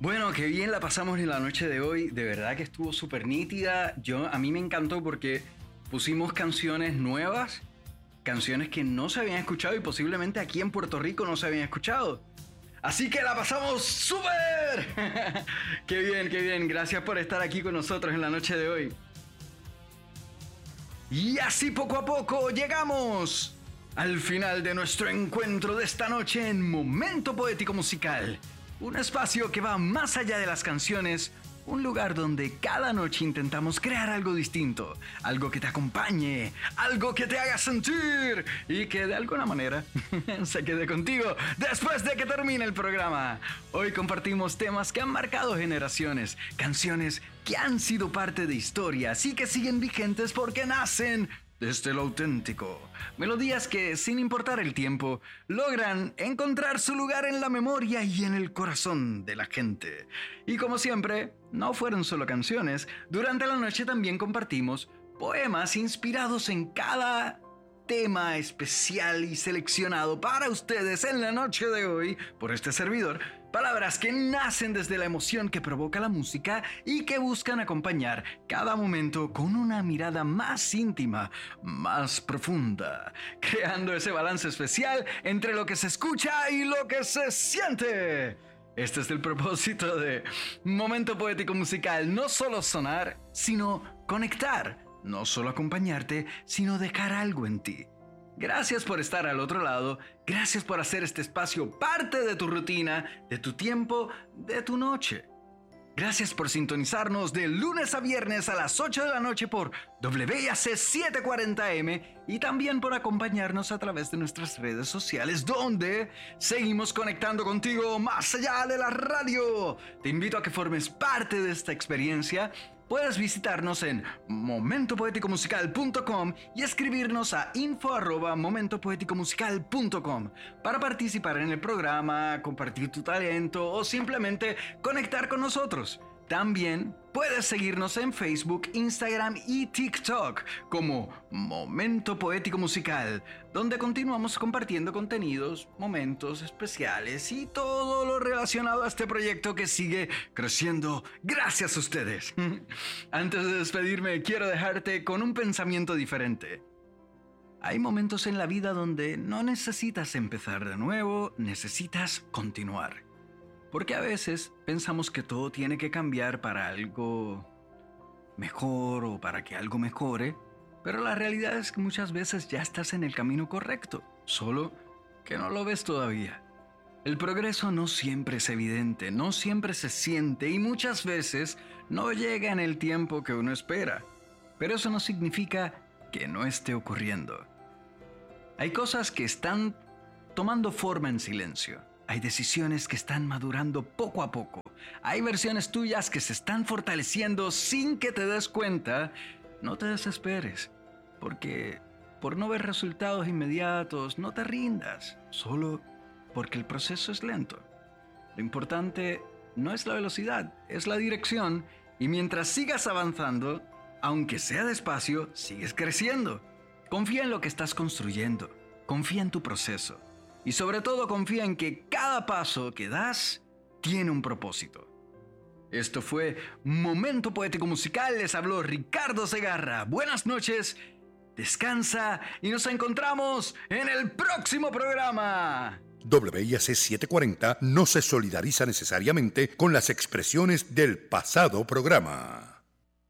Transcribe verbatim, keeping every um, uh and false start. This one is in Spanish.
Bueno, qué bien la pasamos en la noche de hoy. De verdad que estuvo súper nítida. Yo, a mí me encantó porque pusimos canciones nuevas, canciones que no se habían escuchado y posiblemente aquí en Puerto Rico no se habían escuchado. Así que la pasamos súper. Qué bien, qué bien. Gracias por estar aquí con nosotros en la noche de hoy. Y así poco a poco llegamos al final de nuestro encuentro de esta noche en Momento Poético Musical. Un espacio que va más allá de las canciones, un lugar donde cada noche intentamos crear algo distinto, algo que te acompañe, algo que te haga sentir y que de alguna manera se quede contigo después de que termine el programa. Hoy compartimos temas que han marcado generaciones, canciones que han sido parte de historias y que siguen vigentes porque nacen desde lo auténtico. Melodías que, sin importar el tiempo, logran encontrar su lugar en la memoria y en el corazón de la gente. Y como siempre, no fueron solo canciones. Durante la noche también compartimos poemas inspirados en cada tema especial y seleccionado para ustedes en la noche de hoy por este servidor. Palabras que nacen desde la emoción que provoca la música y que buscan acompañar cada momento con una mirada más íntima, más profunda, creando ese balance especial entre lo que se escucha y lo que se siente. Este es el propósito de Momento Poético Musical, no solo sonar, sino conectar, no solo acompañarte, sino dejar algo en ti. Gracias por estar al otro lado, gracias por hacer este espacio parte de tu rutina, de tu tiempo, de tu noche. Gracias por sintonizarnos de lunes a viernes a las ocho de la noche por W I A C setecientos cuarenta M y también por acompañarnos a través de nuestras redes sociales donde seguimos conectando contigo más allá de la radio. Te invito a que formes parte de esta experiencia. Puedes visitarnos en momento poético musical punto com y escribirnos a info arroba momento poético musical punto com para participar en el programa, compartir tu talento o simplemente conectar con nosotros. También puedes seguirnos en Facebook, Instagram y TikTok como Momento Poético Musical, donde continuamos compartiendo contenidos, momentos especiales y todo lo relacionado a este proyecto que sigue creciendo gracias a ustedes. Antes de despedirme, quiero dejarte con un pensamiento diferente. Hay momentos en la vida donde no necesitas empezar de nuevo, necesitas continuar. Porque a veces pensamos que todo tiene que cambiar para algo mejor o para que algo mejore, pero la realidad es que muchas veces ya estás en el camino correcto, solo que no lo ves todavía. El progreso no siempre es evidente, no siempre se siente y muchas veces no llega en el tiempo que uno espera, pero eso no significa que no esté ocurriendo. Hay cosas que están tomando forma en silencio. Hay decisiones que están madurando poco a poco. Hay versiones tuyas que se están fortaleciendo sin que te des cuenta. No te desesperes, porque por no ver resultados inmediatos, no te rindas, solo porque el proceso es lento. Lo importante no es la velocidad, es la dirección, y mientras sigas avanzando, aunque sea despacio, sigues creciendo. Confía en lo que estás construyendo, confía en tu proceso. Y sobre todo confía en que cada paso que das tiene un propósito. Esto fue Momento Poético Musical. Les habló Ricardo Segarra. Buenas noches, descansa y nos encontramos en el próximo programa. W I A C setecientos cuarenta no se solidariza necesariamente con las expresiones del pasado programa.